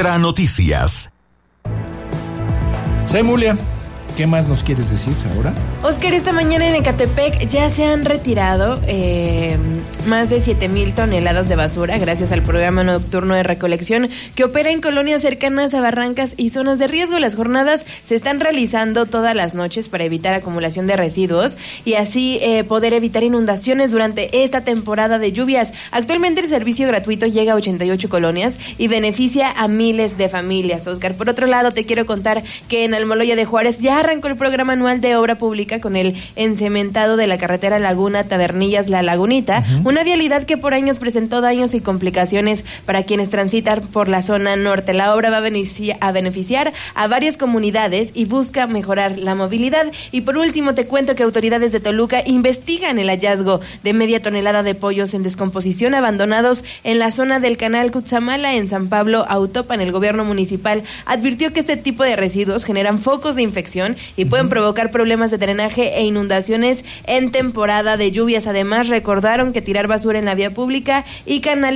Ultra Noticias. Semulia, ¿qué más nos quieres decir ahora? Oscar, esta mañana en Ecatepec ya se han retirado más de 7,000 toneladas de basura gracias al programa nocturno de recolección que opera en colonias cercanas a barrancas y zonas de riesgo. Las jornadas se están realizando todas las noches para evitar acumulación de residuos y así poder evitar inundaciones durante esta temporada de lluvias. Actualmente el servicio gratuito llega a 88 colonias y beneficia a miles de familias, Oscar. Por otro lado, te quiero contar que en Almoloya de Juárez ya arrancó el programa anual de obra pública con el encementado de la carretera Laguna Tabernillas La Lagunita, una vialidad que por años presentó daños y complicaciones para quienes transitan por la zona norte. La obra va a beneficiar a varias comunidades y busca mejorar la movilidad. Y por último te cuento que autoridades de Toluca investigan el hallazgo de media tonelada de pollos en descomposición abandonados en la zona del canal Cutzamala en San Pablo Autopan. El gobierno municipal advirtió que este tipo de residuos generan focos de infección y pueden provocar problemas de drenaje e inundaciones en temporada de lluvias. Además, recordaron que tirar basura en la vía pública y canales